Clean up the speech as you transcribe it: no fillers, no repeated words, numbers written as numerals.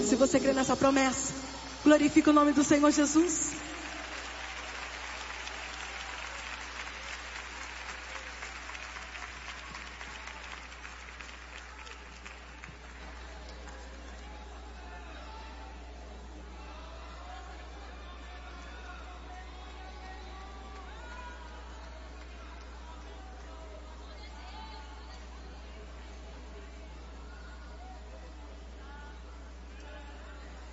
Se você crê nessa promessa, glorifica o nome do Senhor Jesus.